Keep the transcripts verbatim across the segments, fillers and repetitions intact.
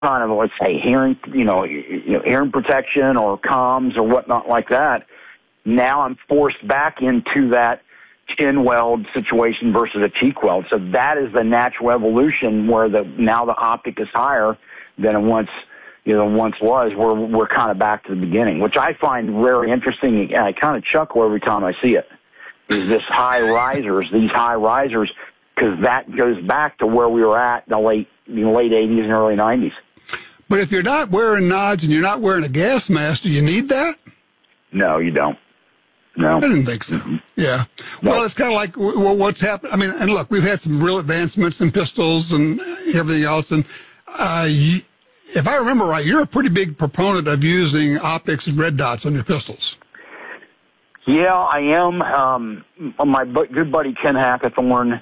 kind of, let's say, hearing, you know, you know, hearing protection or comms or whatnot like that. Now I'm forced back into that chin weld situation versus a cheek weld. So that is the natural evolution where the now the optic is higher than it once, you know, once was. We're we're kind of back to the beginning, which I find very interesting. And I kind of chuckle every time I see it. Is this high risers, these high risers, because that goes back to where we were at in the late in the late eighties and early nineties. But if you're not wearing nods and you're not wearing a gas mask, do you need that? No, you don't. No. I didn't think so. Yeah. No. Well, it's kind of like well, what's happened. I mean, and look, we've had some real advancements in pistols and everything else. And uh, you, if I remember right, you're a pretty big proponent of using optics and red dots on your pistols. Yeah, I am. Um, my good buddy Ken Hackathorn,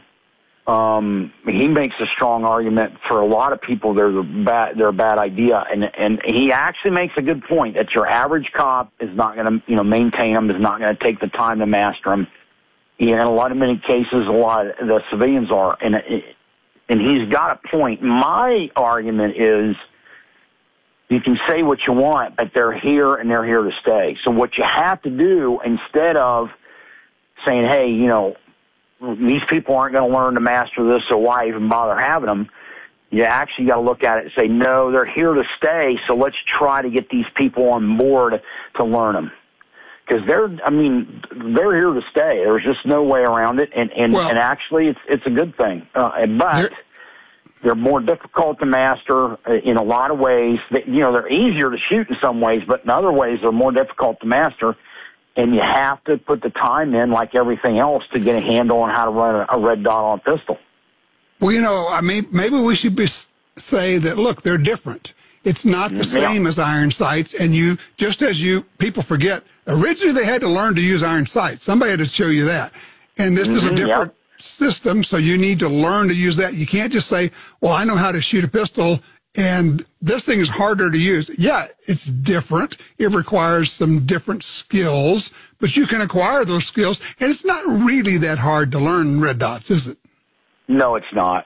um, he makes a strong argument for a lot of people they're the bad, they're a bad idea, and and he actually makes a good point that your average cop is not going to you know maintain them, is not going to take the time to master them. In a lot of many cases, a lot of the civilians are, and and he's got a point. My argument is, you can say what you want, but they're here and they're here to stay. So what you have to do, instead of saying, hey, you know, these people aren't going to learn to master this, so why even bother having them? You actually got to look at it and say, no, they're here to stay, so let's try to get these people on board to learn them. Because they're, I mean, they're here to stay. There's just no way around it, and, and, well, and actually it's it's a good thing. Uh, but they're more difficult to master in a lot of ways. That, you know, they're easier to shoot in some ways, but in other ways they're more difficult to master. And you have to put the time in, like everything else, to get a handle on how to run a red dot on a pistol. Well, you know, I mean, maybe we should be, say that, look, they're different. It's not the same yeah. as iron sights. And you, just as you, people forget, originally they had to learn to use iron sights. Somebody had to show you that. And this mm-hmm, is a different yep. system, so you need to learn to use that. You can't just say, well, I know how to shoot a pistol, and this thing is harder to use. Yeah, it's different. It requires some different skills, but you can acquire those skills, and it's not really that hard to learn red dots, is it? No, it's not.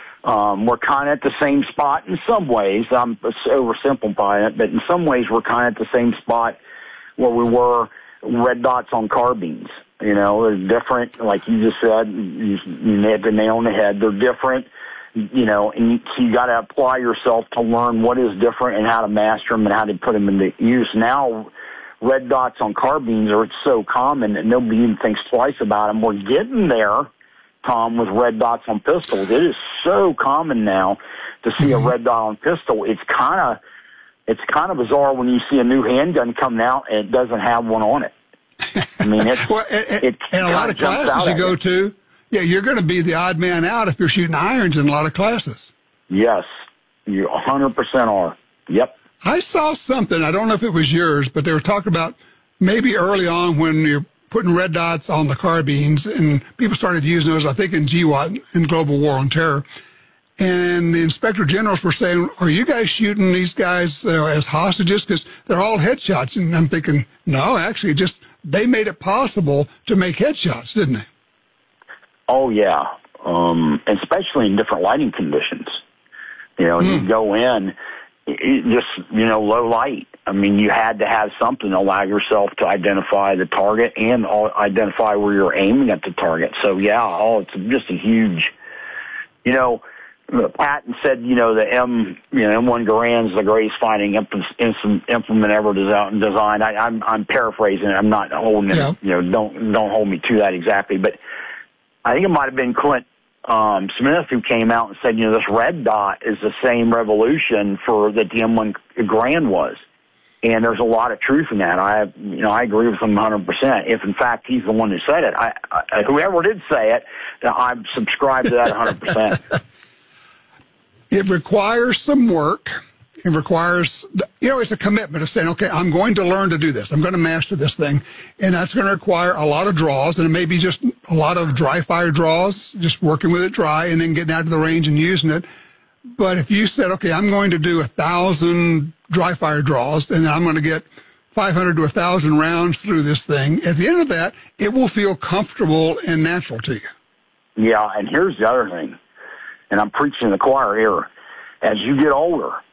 Um, we're kind of at the same spot in some ways. I'm oversimplifying it, but in some ways we're kind of at the same spot where we were red dots on carbines. You know, they're different, like you just said. You, you hit the nail on the head. They're different. You know, and you, so you got to apply yourself to learn what is different and how to master them and how to put them into use. Now, red dots on carbines are so common that nobody even thinks twice about them. We're getting there, Tom, with red dots on pistols. It is so common now to see a red dot on pistol. It's kind of it's kind of bizarre when you see a new handgun coming out and it doesn't have one on it. I mean, it's well, and, it and a lot of classes you go to. Yeah, you're going to be the odd man out if you're shooting irons in a lot of classes. Yes, you one hundred percent are. Yep. I saw something, I don't know if it was yours, but they were talking about maybe early on when you're putting red dots on the carbines, and people started using those, I think, in G WOT, in Global War on Terror. And the inspector generals were saying, are you guys shooting these guys uh, as hostages? Because they're all headshots. And I'm thinking, no, actually, just they made it possible to make headshots, didn't they? Oh, yeah, um, especially in different lighting conditions. You know, mm. you go in, it just, you know, low light. I mean, you had to have something to allow yourself to identify the target and identify where you're aiming at the target. So, yeah, oh, it's just a huge, you know, Patton said, you know, the M, you know, M one Garand's the greatest fighting implement ever designed. I, I'm, I'm paraphrasing it. I'm not holding it, yeah. you know, don't, don't hold me to that exactly, but I think it might have been Clint um, Smith who came out and said, you know, this red dot is the same revolution for that the M one Garand was. And there's a lot of truth in that. I, you know, I agree with him one hundred percent. If, in fact, he's the one who said it. I, I, whoever did say it, I subscribe to that one hundred percent. It requires some work. It requires, you know, it's a commitment of saying, okay, I'm going to learn to do this. I'm going to master this thing. And that's going to require a lot of draws, and it may be just a lot of dry fire draws, just working with it dry and then getting out to the range and using it. But if you said, okay, I'm going to do a thousand dry fire draws, and then I'm going to get five hundred to a thousand rounds through this thing, at the end of that, it will feel comfortable and natural to you. Yeah, and here's the other thing, and I'm preaching to the choir here. As you get older,